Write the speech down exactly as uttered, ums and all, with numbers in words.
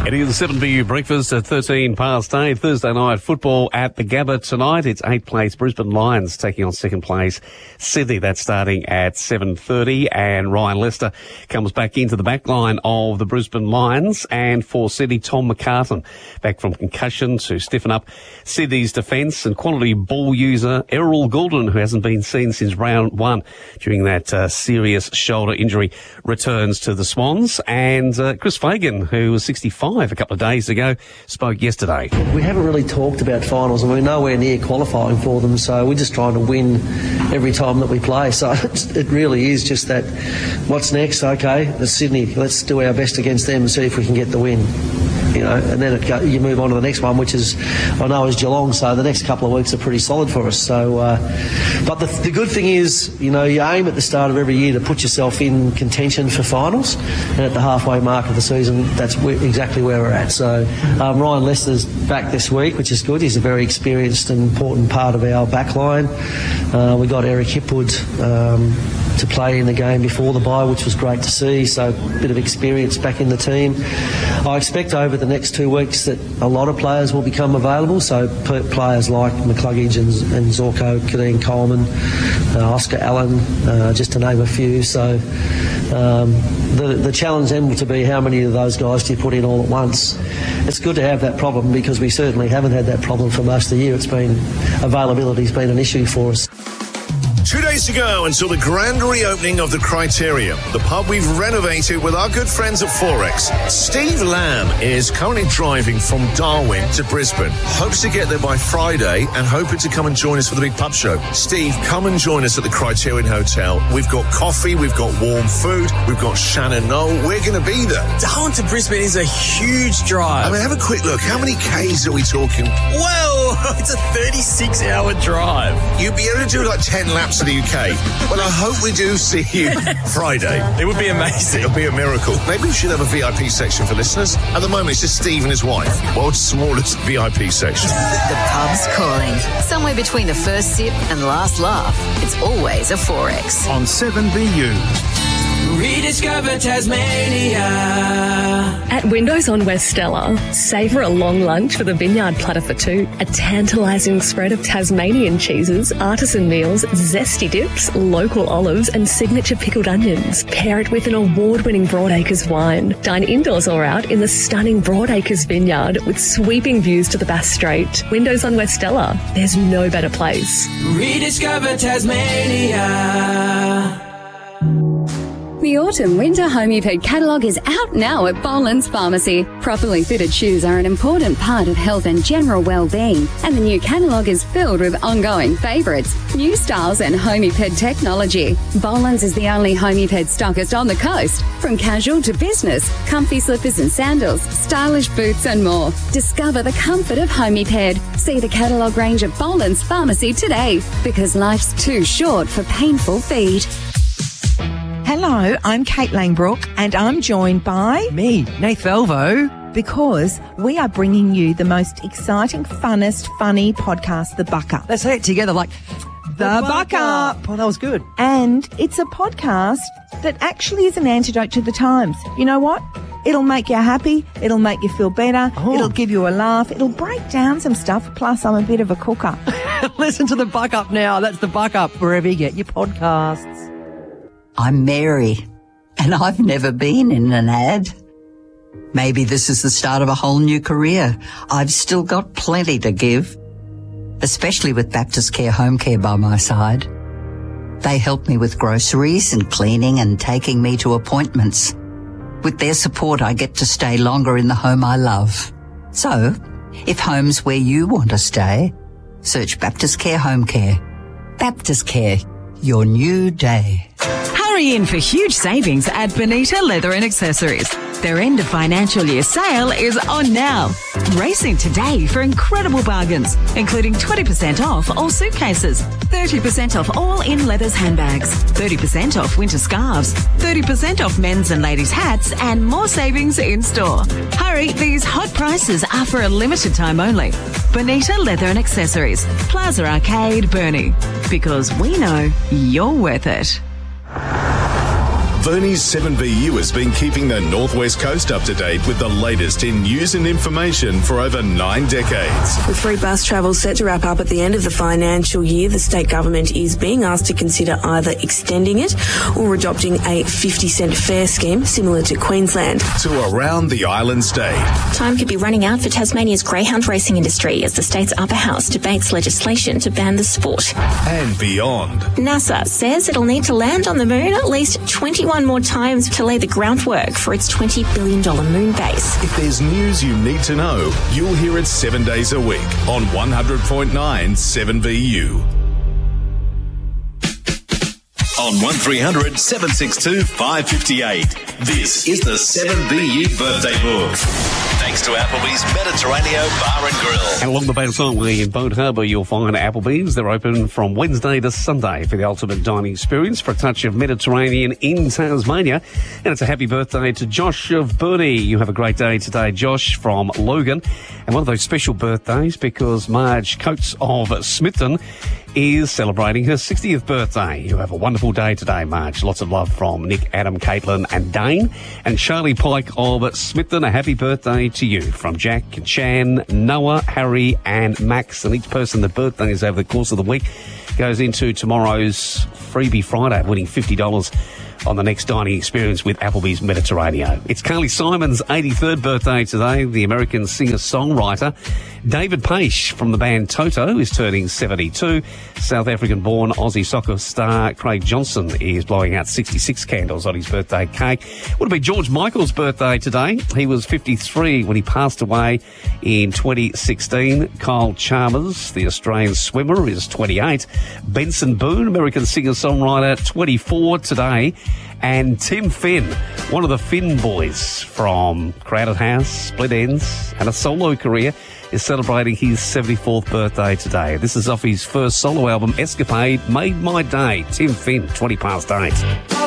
It is seven B U breakfast at thirteen past eight. Thursday night football at the Gabba tonight. It's eighth place Brisbane Lions taking on second place Sydney. That's starting at seven thirty. And Ryan Lester comes back into the back line of the Brisbane Lions. And for Sydney, Tom McCartan back from concussion to stiffen up Sydney's defence. And quality ball user Errol Goulden, who hasn't been seen since round one during that uh, serious shoulder injury, returns to the Swans. And uh, Chris Fagan, who was sixty-five a couple of days ago, spoke yesterday. We haven't really talked about finals, and we're nowhere near qualifying for them, so we're just trying to win every time that we play. So it really is just that, what's next? Okay, it's Sydney. Let's do our best against them and see if we can get the win. You know, and then it go, you move on to the next one, which is, I know, is Geelong. So the next couple of weeks are pretty solid for us. So, uh, but the, the good thing is, you know, you aim at the start of every year to put yourself in contention for finals, and at the halfway mark of the season, that's where, exactly where we're at. So um, Ryan Lester's back this week, which is good. He's a very experienced and important part of our back line. Uh, we got Eric Hipwood um, to play in the game before the bye, which was great to see. So a bit of experience back in the team. I expect over the next two weeks that a lot of players will become available. So p- players like McCluggage and, and Zorko, Kadeem Coleman, uh, Oscar Allen, uh, just to name a few. So um, the, the challenge then will be how many of those guys do you put in all at once. It's good to have that problem because we certainly haven't had that problem for most of the year. It's been, availability's been an issue for us. Two days to go until the grand reopening of the Criterium, the pub we've renovated with our good friends at Forex. Steve Lamb is currently driving from Darwin to Brisbane. Hopes to get there by Friday and hoping to come and join us for the big pub show. Steve, come and join us at the Criterion Hotel. We've got coffee, we've got warm food, we've got Shannon Knoll. We're going to be there. Darwin to Brisbane is a huge drive. I mean, have a quick look. How many Ks are we talking? Well, it's a thirty-six hour drive. You'd be able to do like ten laps of the U K. Well, I hope we do see you Friday. It would be amazing. It'll be a miracle. Maybe we should have a V I P section for listeners. At the moment, it's just Steve and his wife. World's smallest V I P section. The pub's calling. Somewhere between the first sip and last laugh, it's always a Forex. On seven B U. Rediscover Tasmania. At Windows on West Stella, savour a long lunch with a vineyard platter for two, a tantalising spread of Tasmanian cheeses, artisan meals, zesty dips, local olives and signature pickled onions. Pair it with an award-winning Broadacres wine. Dine indoors or out in the stunning Broadacres vineyard with sweeping views to the Bass Strait. Windows on West Stella, there's no better place. Rediscover Tasmania. The autumn-winter Homeped catalogue is out now at Boland's Pharmacy. Properly fitted shoes are an important part of health and general well-being, and the new catalogue is filled with ongoing favourites, new styles and Homeped technology. Boland's is the only Homeped stockist on the coast. From casual to business, comfy slippers and sandals, stylish boots and more. Discover the comfort of Homeped. See the catalogue range at Boland's Pharmacy today, because life's too short for painful feet. Hello, I'm Kate Langbrook and I'm joined by... me, Nath Velvo. Because we are bringing you the most exciting, funnest, funny podcast, The Buck Up. Let's say it together like... The, the Buck, Buck Up. Up. Well, that was good. And it's a podcast that actually is an antidote to the times. You know what? It'll make you happy. It'll make you feel better. Oh. It'll give you a laugh. It'll break down some stuff. Plus, I'm a bit of a cooker. Listen to The Buck Up now. That's The Buck Up, wherever you get your podcasts. I'm Mary, and I've never been in an ad. Maybe this is the start of a whole new career. I've still got plenty to give, especially with Baptist Care Home Care by my side. They help me with groceries and cleaning and taking me to appointments. With their support, I get to stay longer in the home I love. So, if home's where you want to stay, search Baptist Care Home Care. Baptist Care, your new day. Hurry in for huge savings at Bonita Leather and Accessories. Their end of financial year sale is on now. Race in today for incredible bargains, including twenty percent off all suitcases, thirty percent off all in leathers handbags, thirty percent off winter scarves, thirty percent off men's and ladies' hats, and more savings in store. Hurry, these hot prices are for a limited time only. Bonita Leather and Accessories, Plaza Arcade, Burnie. Because we know you're worth it. Vernie's seven B U has been keeping the Northwest Coast up to date with the latest in news and information for over nine decades. With free bus travel set to wrap up at the end of the financial year, the state government is being asked to consider either extending it or adopting a fifty cent fare scheme similar to Queensland. To around the island state. Time could be running out for Tasmania's greyhound racing industry as the state's upper house debates legislation to ban the sport. And beyond. NASA says it'll need to land on the moon at least twenty-one more times to lay the groundwork for its twenty billion dollars moon base. If there's news you need to know, you'll hear it seven days a week on one hundred point nine seven V U. On one three hundred seven six two five five eight. This is the seven B U Birthday Book. Thanks to Applebee's Mediterranean Bar and Grill. And along the Bayside in Boat Harbour, you'll find Applebee's. They're open from Wednesday to Sunday for the ultimate dining experience for a touch of Mediterranean in Tasmania. And it's a happy birthday to Josh of Burnie. You have a great day today, Josh, from Logan. And one of those special birthdays because Marge Coates of Smithton is celebrating her sixtieth birthday. You have a wonderful day today, Marge. Lots of love from Nick, Adam, Caitlin and Dane. And Charlie Pike of Smithton, a happy birthday to you from Jack, Shan, Noah, Harry and Max. And each person that birthdays over the course of the week goes into tomorrow's Freebie Friday, winning fifty dollars on the next dining experience with Applebee's Mediterranean. It's Carly Simon's eighty-third birthday today. The American singer-songwriter David Paish from the band Toto is turning seventy-two. South African-born Aussie soccer star Craig Johnson is blowing out sixty-six candles on his birthday cake. Would have been George Michael's birthday today. He was fifty-three when he passed away in twenty sixteen. Kyle Chalmers, the Australian swimmer, is twenty-eight. Benson Boone, American singer-songwriter, twenty-four today. And Tim Finn, one of the Finn boys from Crowded House, Split Ends, and a solo career, is celebrating his seventy-fourth birthday today. This is off his first solo album, Escapade, Made My Day. Tim Finn, twenty past eight.